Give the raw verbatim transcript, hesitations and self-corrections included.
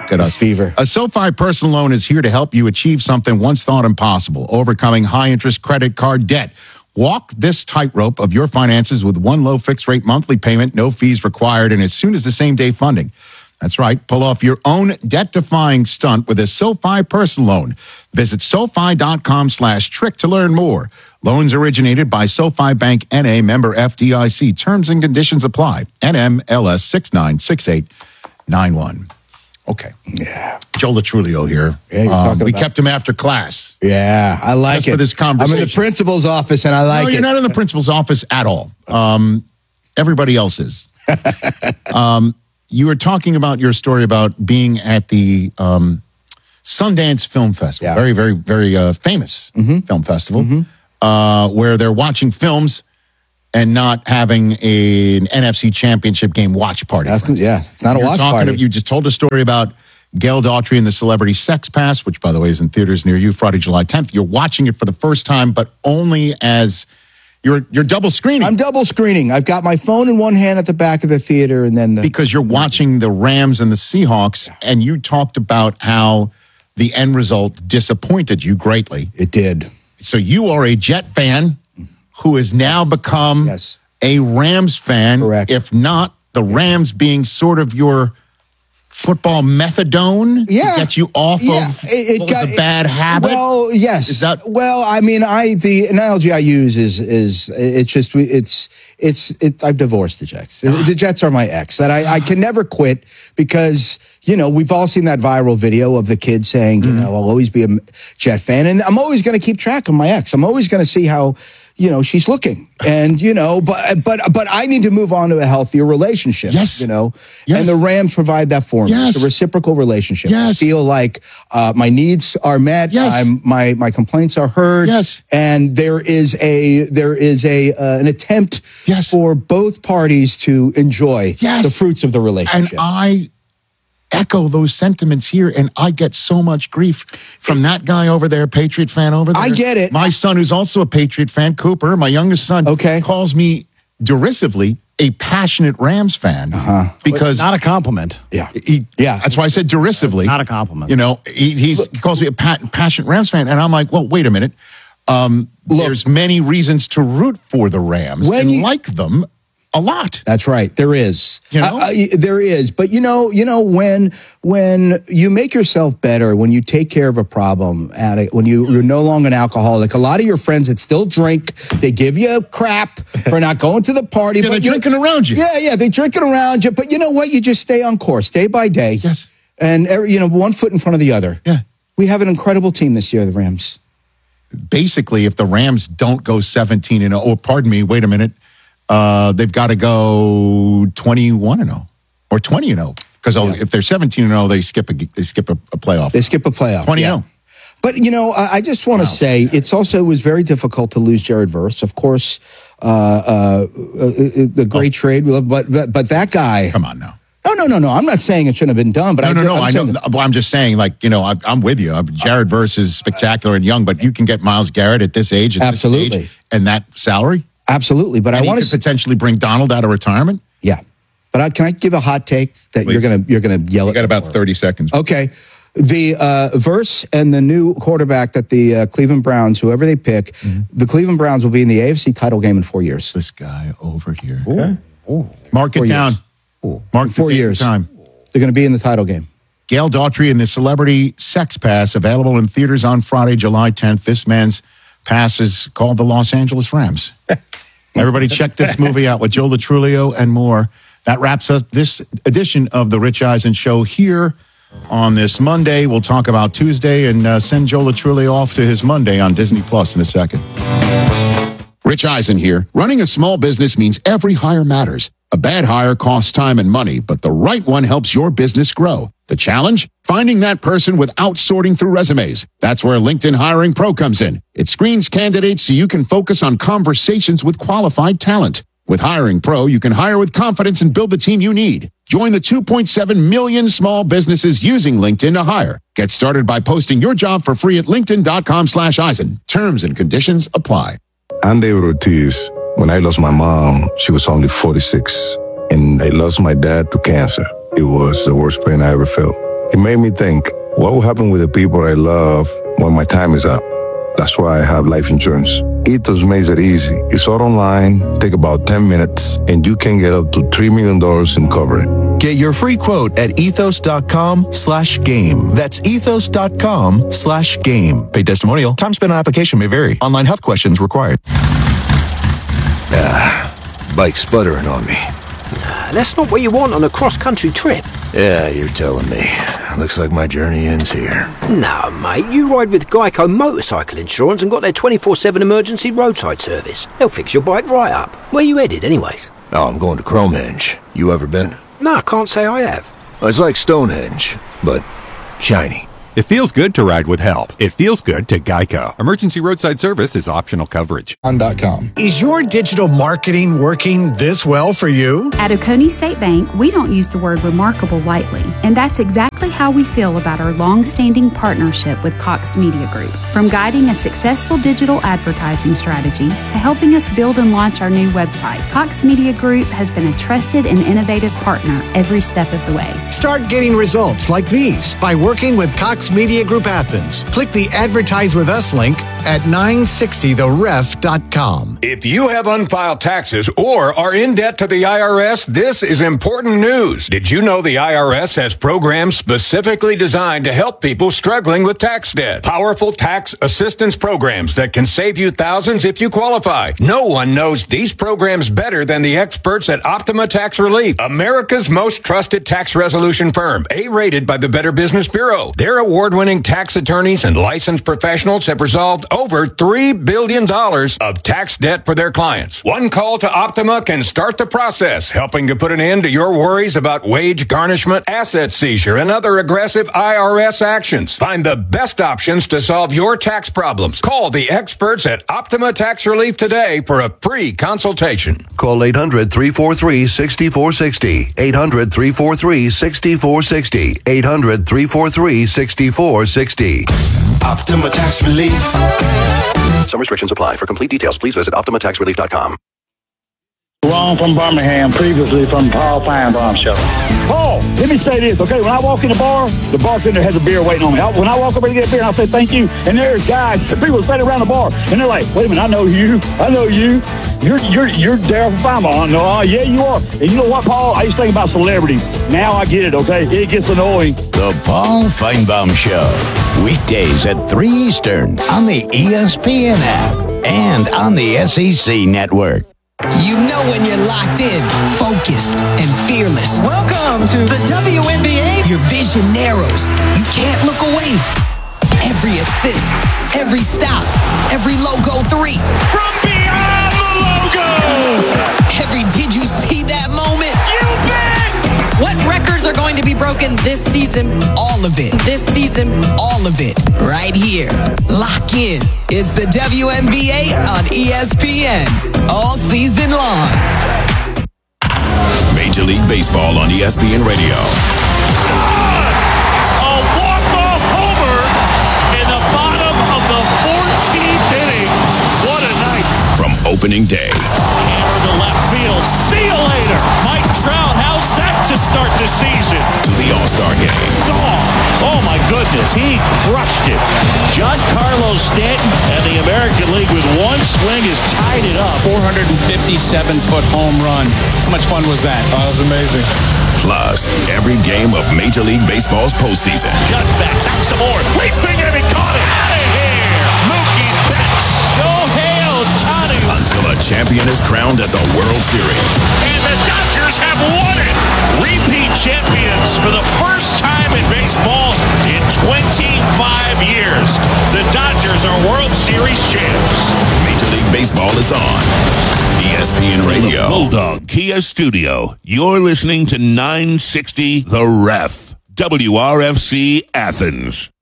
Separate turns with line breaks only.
Look at us.
Fever.
A SoFi personal loan is here to help you achieve something once thought impossible, overcoming high-interest credit card debt. Walk this tightrope of your finances with one low fixed-rate monthly payment, no fees required, and as soon as the same-day funding. That's right. Pull off your own debt-defying stunt with a SoFi personal loan. Visit SoFi.com slash trick to learn more. Loans originated by SoFi Bank N A, member F D I C. Terms and conditions apply. N M L S six nine six eight nine one. Okay.
Yeah.
Joe Latrulio here.
Yeah, you're
um,
talking
we
about-
kept him after class.
Yeah, I like
Just
it.
for this conversation.
I'm in the principal's office, and I like
no,
it.
you're not in the principal's office at all. Um, everybody else is. um, you were talking about your story about being at the um, Sundance Film Festival,
Yeah.
very, very, very uh, famous
Mm-hmm.
film festival, uh, where they're watching films and not having a, an N F C Championship game watch party.
That's,
for instance.
yeah, it's not a
You're
watch
talking
party.
to- you just told a story about Gail Daughtry and the Celebrity Sex Pass, which, by the way, is in theaters near you Friday, July tenth. You're watching it for the first time, but only as you're you're double screening.
I'm double screening. I've got my phone in one hand at the back of the theater, and then the,
because you're watching the Rams and the Seahawks, and you talked about how the end result disappointed you greatly.
it did.
So you are a Jet fan who has now become
Yes.
a Rams fan.
Correct.
If not, the Rams being sort of your football methadone
Yeah.
to get you off
Yeah,
of
it- it
what was
got-
a bad habit.
Well, yes.
Is that-
well? I mean, I the analogy I use is is it's just it's it's it, I've divorced the Jets. The Jets are my ex that I, I can never quit because you know we've all seen that viral video of the kid saying you know I'll always be a Jet fan and I'm always going to keep track of my ex. I'm always going to see how you know she's looking and you know but but but I need to move on to a healthier relationship.
Yes.
you know,
Yes.
and the Rams provide that for me.
Yes.
It's a reciprocal relationship.
Yes.
I feel like uh, my needs are met.
Yes.
I'm, my my complaints are heard.
Yes.
and there is a there is a uh, an attempt
Yes.
for both parties to enjoy
Yes.
the fruits of the
And
relationship.
I echo those sentiments here, and I get so much grief from that guy over there, Patriot fan over there.
I get it.
My son, who's also a Patriot fan, Cooper, my youngest son,
Okay.
calls me derisively a passionate Rams fan uh-huh. because
Not a compliment.
yeah,
he,
Yeah.
that's why I said derisively.
Not a compliment.
You know, he, he's, he calls me a pa- passionate Rams fan, and I'm like, well, wait a minute. Um, there's many reasons to root for the Rams
When
and
you-
like them a lot.
That's right. There is.
You know?
Uh, uh, there is. But you know, you know when when you make yourself better, when you take care of a problem addict, when you, you're no longer an alcoholic, a lot of your friends that still drink, they give you crap for not going to the party.
Yeah,
but
they're
you-
drinking around you.
Yeah, yeah, they're drinking around you. But you know what? You just stay on course, day by day.
Yes.
And every, you know, one foot in front of the other.
Yeah.
We have an incredible team this year, the Rams.
Basically, if the Rams don't go seventeen and oh, or pardon me, wait a minute, uh, they've got to go twenty-one and oh or twenty and oh because if they're seventeen and oh, they skip a they skip a, a playoff.
They skip a playoff.
twenty and
yeah.
oh.
But, you know, I I just want to say it's also it was very difficult to lose Jared Verse. Of course, uh, uh, uh, the great trade, we love, but, but but that guy.
Come on now.
No, no, no, no. I'm not saying it shouldn't have been done. But
No,
I,
no, no.
I'm
I know.
saying-
Well, I'm just saying, like, you know, I, I'm with you. Jared Verse is spectacular and young, but you can get Myles Garrett at this age, at
Absolutely.
this age, and that salary.
Absolutely. But
And
I
he
want
could
to.
potentially bring Donald out of retirement.
Yeah. But I, can I give a hot take that
Please.
you're gonna you're gonna yell
You
at?
got
me
about
for?
thirty seconds.
Okay. The uh, Verse and the new quarterback that the uh, Cleveland Browns, whoever they pick,
Mm-hmm.
the Cleveland Browns will be in the A F C title game in four years.
This guy over here. Mark it
Four
down.
years.
Mark
Four
the date and
years.
time.
They're going to be in the title game.
Gail Daughtry and the Celebrity Sex Pass, available in theaters on Friday, July tenth. This man's pass is called the Los Angeles Rams. Everybody check this movie out with Joe Latrulio and more. That wraps up this edition of the Rich Eisen Show here on this Monday. We'll talk about Tuesday and uh, send Joe Latrulio off to his Monday on Disney Plus in a second. Rich Eisen here. Running a small business means every hire matters. A bad hire costs time and money, but the right one helps your business grow. The challenge? Finding that person without sorting through resumes. That's where LinkedIn Hiring Pro comes in. It screens candidates so you can focus on conversations with qualified talent. With Hiring Pro, you can hire with confidence and build the team you need. Join the two point seven million small businesses using LinkedIn to hire. Get started by posting your job for free at linkedin.com slash Eisen. Terms and conditions apply.
I'm David Ortiz. When I lost my mom, she was only forty-six. And I lost my dad to cancer. It was the worst pain I ever felt. It made me think, what will happen with the people I love when my time is up? That's why I have life insurance. Ethos makes it easy. It's all online, take about ten minutes, and you can get up to three million dollars in coverage.
Get your free quote at ethos.com slash game. That's ethos.com slash game. Paid testimonial. Time spent on application may vary. Online health questions required.
Ah, bike's sputtering on me.
Nah, that's not what you want on a cross-country trip.
Yeah, you're telling me. Looks like my journey ends here.
No, mate, you ride with Geico Motorcycle Insurance and got their twenty-four seven emergency roadside service. They'll fix your bike right up. Where you headed, anyways?
Oh, I'm going to Cromenge. You ever been?
No, I can't say I have.
It's like Stonehenge, but shiny.
It feels good to ride with help. It feels good to Geico. Emergency roadside service is optional coverage.
On dot com.
Is your digital marketing working this well for you?
At Oconee State Bank, we don't use the word remarkable lightly, and that's exactly how we feel about our long-standing partnership with Cox Media Group. From guiding a successful digital advertising strategy to helping us build and launch our new website, Cox Media Group has been a trusted and innovative partner every step of the way.
Start getting results like these by working with Cox Media Group Athens. Click the Advertise With Us link at nine sixty the ref dot com.
If you have unfiled taxes or are in debt to the I R S, this is important news. Did you know the I R S has programs specifically designed to help people struggling with tax debt? Powerful tax assistance programs that can save you thousands if you qualify. No one knows these programs better than the experts at Optima Tax Relief, America's most trusted tax resolution firm, A-rated by the Better Business Bureau. Their award-winning tax attorneys and licensed professionals have resolved over three billion dollars of tax debt for their clients. One call to Optima can start the process, helping to put an end to your worries about wage garnishment, asset seizure, and other aggressive I R S actions. Find the best options to solve your tax problems. Call the experts at Optima Tax Relief today for a free consultation.
Call eight hundred, three four three, six four six zero. eight hundred, three four three, six four six zero. eight hundred, three four three, six four six zero.
Optima Tax Relief.
Some restrictions apply. For complete details, please visit optima tax relief dot com.
Ron from Birmingham, previously from Paul Feinbaum Show. Paul, let me say this, okay? When I walk in the bar, the bartender has a beer waiting on me. I, when I walk over to get a beer, I say thank you, and there's guys, people standing around the bar, and they're like, wait a minute, I know you, I know you. You're you're you're Daryl from Feinbaum. No, uh, yeah, you are. And you know what, Paul? I used to think about celebrities. Now I get it, okay? It gets annoying.
The Paul Feinbaum Show, weekdays at three Eastern on the E S P N app and on the S E C network.
You know when you're locked in, focused, and fearless.
Welcome to the W N B A.
Your vision narrows. You can't look away. Every assist, every stop, every logo three.
From beyond the logo.
Every did you see that moment?
You bet.
What records are going to be broken this season?
All of it.
This season.
All of it. Right here. Lock in. It's the W N B A on E S P N. All season long.
Major League Baseball on E S P N Radio.
A walk-off homer in the bottom of the fourteenth inning. What a night.
From opening day.
Hammer to left field. See you later. Mike Trout, how's that to start the season?
To the All-Star game.
Oh, oh my goodness, he crushed it. Giancarlo Stanton and the American League with one swing has tied it up.
four hundred fifty-seven foot home run. How much fun was that?
Oh, that was amazing.
Plus, every game of Major League Baseball's postseason.
Just back, back some more. Leaping and he caught it. Out of here. Mookie Betts. Shohei Ohtani.
Until a champion is crowned at the World Series.
And the Dodgers have won it. Repeat champions for the first time in baseball in twenty-five years. The Dodgers are World Series champs.
Major League Baseball is on E S P N Radio.
Bulldog Kia Studio. You're listening to nine sixty The Ref. W R F C Athens.